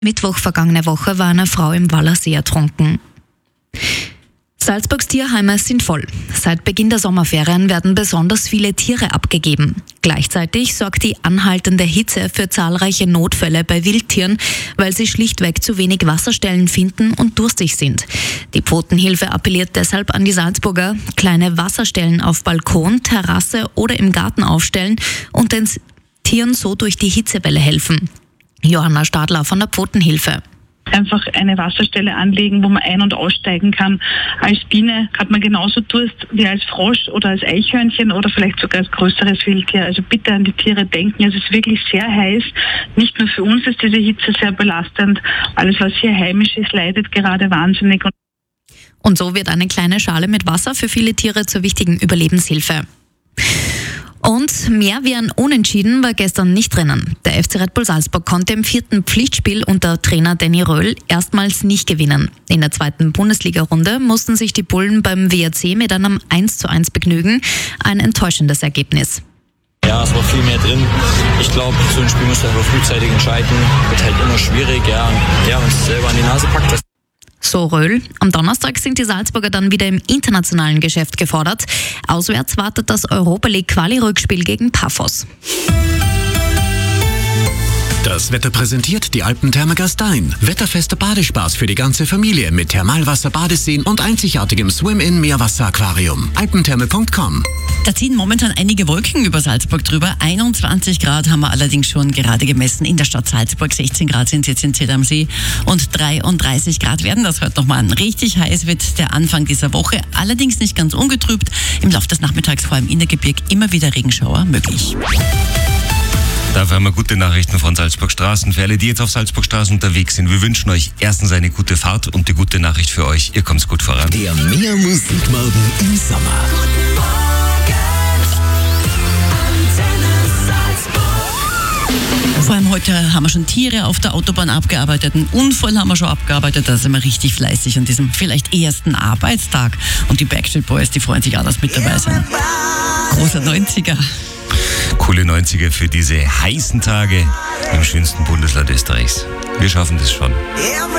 Mittwoch vergangene Woche war eine Frau im Wallersee ertrunken. Salzburgs Tierheime sind voll. Seit Beginn der Sommerferien werden besonders viele Tiere abgegeben. Gleichzeitig sorgt die anhaltende Hitze für zahlreiche Notfälle bei Wildtieren, weil sie schlichtweg zu wenig Wasserstellen finden und durstig sind. Die Pfotenhilfe appelliert deshalb an die Salzburger, kleine Wasserstellen auf Balkon, Terrasse oder im Garten aufstellen und den Tieren so durch die Hitzewelle helfen. Johanna Stadler von der Pfotenhilfe. Einfach eine Wasserstelle anlegen, wo man ein- und aussteigen kann. Als Biene hat man genauso Durst wie als Frosch oder als Eichhörnchen oder vielleicht sogar als größeres Wildtier. Also bitte an die Tiere denken. Es ist wirklich sehr heiß. Nicht nur für uns ist diese Hitze sehr belastend. Alles, was hier heimisch ist, leidet gerade wahnsinnig. Und so wird eine kleine Schale mit Wasser für viele Tiere zur wichtigen Überlebenshilfe. Und mehr wie ein Unentschieden war gestern nicht drinnen. Der FC Red Bull Salzburg konnte im 4. Pflichtspiel unter Trainer Danny Röhl erstmals nicht gewinnen. In der 2. Bundesliga-Runde mussten sich die Bullen beim WRC mit einem 1:1 begnügen. Ein enttäuschendes Ergebnis. Ja, es war viel mehr drin. Ich glaube, so ein Spiel muss man einfach frühzeitig entscheiden. Wird halt immer schwierig, und uns selber an die Nase packt. So Röhl. Am Donnerstag sind die Salzburger dann wieder im internationalen Geschäft gefordert. Auswärts wartet das Europa League Quali-Rückspiel gegen Paphos. Das Wetter präsentiert die Alpentherme Gastein. Wetterfester Badespaß für die ganze Familie mit Thermalwasser, Badeseen und einzigartigem Swim-In-Meerwasseraquarium. Alpentherme.com. Da ziehen momentan einige Wolken über Salzburg drüber. 21 Grad haben wir allerdings schon gerade gemessen in der Stadt Salzburg. 16 Grad sind jetzt in Zed am See und 33 Grad werden das heute nochmal an. Richtig heiß wird der Anfang dieser Woche, allerdings nicht ganz ungetrübt. Im Laufe des Nachmittags vor allem in der Gebirg immer wieder Regenschauer möglich. Dafür haben wir gute Nachrichten von Salzburg Straßen. Für alle, die jetzt auf Salzburg Straßen unterwegs sind, wir wünschen euch erstens eine gute Fahrt und die gute Nachricht für euch, ihr kommt gut voran. Der Mehr Musikmorgen im Sommer. Guten Morgen, Antenne Salzburg. Vor allem heute haben wir schon Tiere auf der Autobahn abgearbeitet, einen Unfall haben wir schon abgearbeitet, da sind wir richtig fleißig an diesem vielleicht ersten Arbeitstag. Und die Backstreet Boys, die freuen sich auch, dass mit dabei sind. Großer 90er. Coole 90er für diese heißen Tage im schönsten Bundesland Österreichs. Wir schaffen das schon.